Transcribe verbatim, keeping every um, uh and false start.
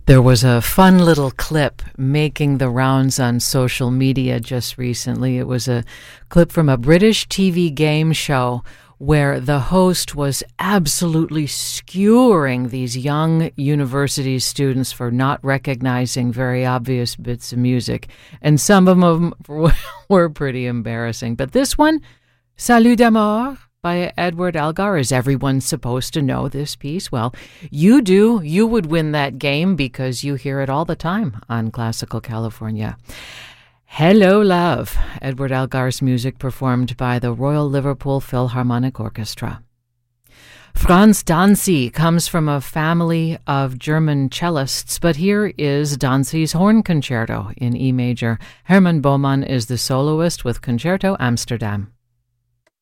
There was a fun little clip making the rounds on social media just recently. It was a clip from a British T V game show where the host was absolutely skewering these young university students for not recognizing very obvious bits of music. And some of them were pretty embarrassing. But this one, Salut d'amour, by Edward Elgar. Is everyone supposed to know this piece? Well, you do. You would win that game because you hear it all the time on Classical California. Hello, Love, Edward Elgar's music performed by the Royal Liverpool Philharmonic Orchestra. Franz Dancy comes from a family of German cellists, but here is Dancy's Horn Concerto in E major. Hermann Bohmann is the soloist with Concerto Amsterdam.